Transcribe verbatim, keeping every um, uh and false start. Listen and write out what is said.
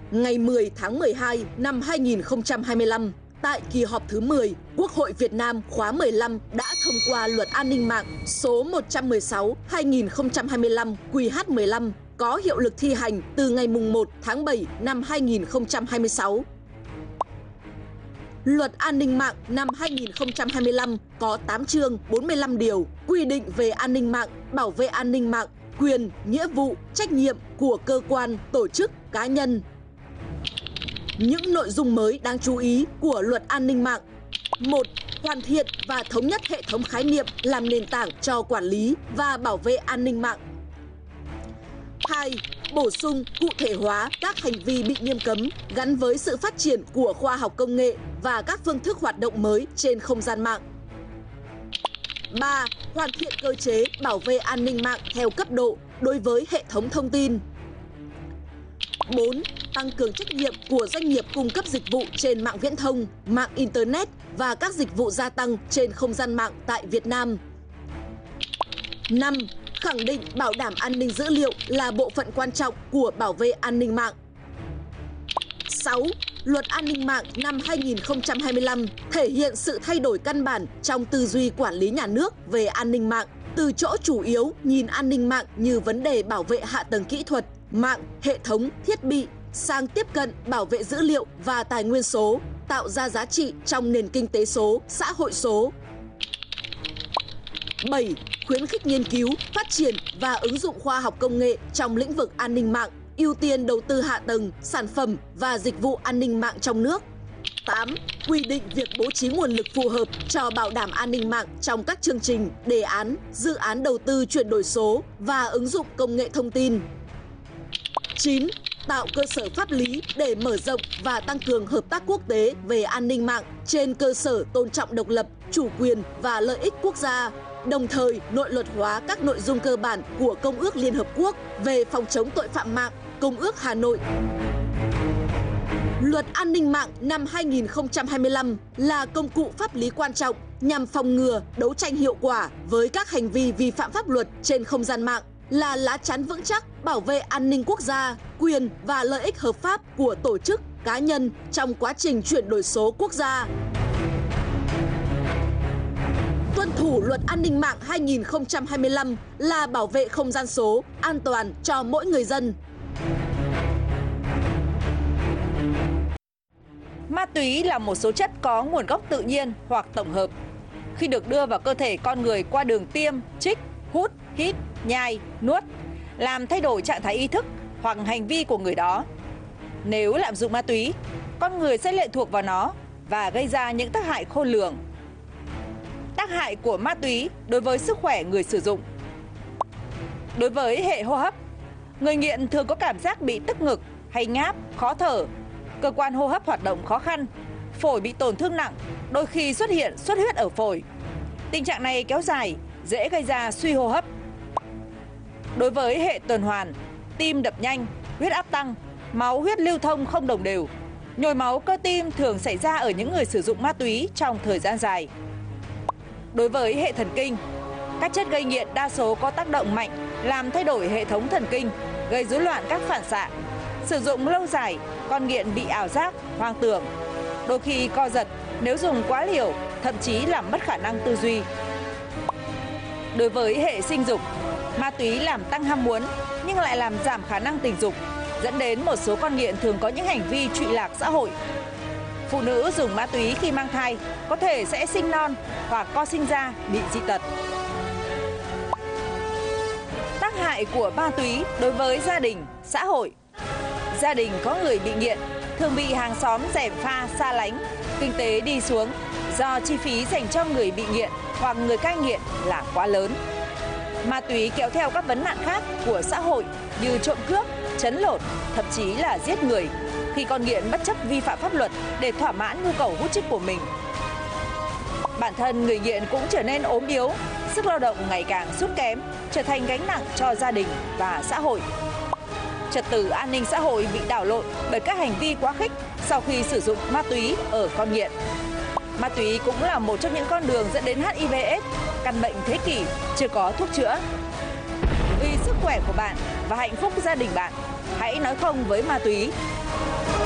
Ngày mười tháng mười hai năm hai nghìn không trăm hai mươi lăm, tại kỳ họp thứ mười, Quốc hội Việt Nam khóa mười lăm đã thông qua Luật An ninh mạng số một trăm mười sáu trên hai nghìn không trăm hai mươi lăm Q H mười lăm có hiệu lực thi hành từ ngày mùng một tháng bảy năm hai nghìn không trăm hai mươi sáu. Luật An ninh mạng năm hai nghìn không trăm hai mươi lăm có tám chương bốn mươi lăm điều quy định về an ninh mạng, bảo vệ an ninh mạng, quyền, nghĩa vụ, trách nhiệm của cơ quan, tổ chức, cá nhân. Những nội dung mới đáng chú ý của Luật An ninh mạng: một. Hoàn thiện và thống nhất hệ thống khái niệm làm nền tảng cho quản lý và bảo vệ an ninh mạng. hai. Bổ sung, cụ thể hóa các hành vi bị nghiêm cấm gắn với sự phát triển của khoa học công nghệ và các phương thức hoạt động mới trên không gian mạng. ba. Hoàn thiện cơ chế bảo vệ an ninh mạng theo cấp độ đối với hệ thống thông tin. bốn. Tăng cường trách nhiệm của doanh nghiệp cung cấp dịch vụ trên mạng viễn thông, mạng Internet và các dịch vụ gia tăng trên không gian mạng tại Việt Nam. năm. Khẳng định bảo đảm an ninh dữ liệu là bộ phận quan trọng của bảo vệ an ninh mạng. sáu. Luật An ninh mạng năm hai nghìn không trăm hai mươi lăm thể hiện sự thay đổi căn bản trong tư duy quản lý nhà nước về an ninh mạng, từ chỗ chủ yếu nhìn an ninh mạng như vấn đề bảo vệ hạ tầng kỹ thuật, mạng, hệ thống, thiết bị, sang tiếp cận bảo vệ dữ liệu và tài nguyên số, tạo ra giá trị trong nền kinh tế số, xã hội số. bảy. Khuyến khích nghiên cứu, phát triển và ứng dụng khoa học công nghệ trong lĩnh vực an ninh mạng, ưu tiên đầu tư hạ tầng, sản phẩm và dịch vụ an ninh mạng trong nước. tám. Quy định việc bố trí nguồn lực phù hợp cho bảo đảm an ninh mạng trong các chương trình, đề án, dự án đầu tư chuyển đổi số và ứng dụng công nghệ thông tin. chín. Tạo cơ sở pháp lý để mở rộng và tăng cường hợp tác quốc tế về an ninh mạng trên cơ sở tôn trọng độc lập, chủ quyền và lợi ích quốc gia, đồng thời nội luật hóa các nội dung cơ bản của Công ước Liên Hợp Quốc về phòng chống tội phạm mạng, Công ước Hà Nội. Luật An ninh mạng năm hai nghìn không trăm hai mươi lăm là công cụ pháp lý quan trọng nhằm phòng ngừa, đấu tranh hiệu quả với các hành vi vi phạm pháp luật trên không gian mạng, là lá chắn vững chắc bảo vệ an ninh quốc gia, quyền và lợi ích hợp pháp của tổ chức, cá nhân trong quá trình chuyển đổi số quốc gia. Tuân thủ Luật An ninh mạng hai nghìn không trăm hai mươi lăm là bảo vệ không gian số an toàn cho mỗi người dân. Ma túy là một số chất có nguồn gốc tự nhiên hoặc tổng hợp. Khi được đưa vào cơ thể con người qua đường tiêm, trích, hút, hít, nhai, nuốt, làm thay đổi trạng thái ý thức hoặc hành vi của người đó. Nếu lạm dụng ma túy, con người sẽ lệ thuộc vào nó và gây ra những tác hại khôn lường. Tác hại của ma túy đối với sức khỏe người sử dụng. Đối với hệ hô hấp, người nghiện thường có cảm giác bị tức ngực hay ngáp, khó thở, cơ quan hô hấp hoạt động khó khăn, phổi bị tổn thương nặng, đôi khi xuất hiện xuất huyết ở phổi. Tình trạng này kéo dài, dễ gây ra suy hô hấp. Đối với hệ tuần hoàn, tim đập nhanh, huyết áp tăng, máu huyết lưu thông không đồng đều. Nhồi máu cơ tim thường xảy ra ở những người sử dụng ma túy trong thời gian dài. Đối với hệ thần kinh, các chất gây nghiện đa số có tác động mạnh làm thay đổi hệ thống thần kinh, gây rối loạn các phản xạ. Sử dụng lâu dài, con nghiện bị ảo giác, hoang tưởng, đôi khi co giật nếu dùng quá liều, thậm chí làm mất khả năng tư duy. Đối với hệ sinh dục, ma túy làm tăng ham muốn nhưng lại làm giảm khả năng tình dục, dẫn đến một số con nghiện thường có những hành vi trụy lạc xã hội. Phụ nữ dùng ma túy khi mang thai có thể sẽ sinh non hoặc co sinh ra bị dị tật. Tác hại của ma túy đối với gia đình, xã hội. Gia đình có người bị nghiện thường bị hàng xóm gièm pha xa lánh, kinh tế đi xuống do chi phí dành cho người bị nghiện hoặc người cai nghiện là quá lớn. Ma túy kéo theo các vấn nạn khác của xã hội như trộm cướp, trấn lột, thậm chí là giết người, khi con nghiện bất chấp vi phạm pháp luật để thỏa mãn nhu cầu hút chích của mình. Bản thân người nghiện cũng trở nên ốm yếu, sức lao động ngày càng sút kém, trở thành gánh nặng cho gia đình và xã hội. Trật tự an ninh xã hội bị đảo lộn bởi các hành vi quá khích sau khi sử dụng ma túy ở con nghiện. Ma túy cũng là một trong những con đường dẫn đến H I V AIDS, căn bệnh thế kỷ chưa có thuốc chữa. Vì sức khỏe của bạn và hạnh phúc gia đình bạn, hãy nói không với ma túy.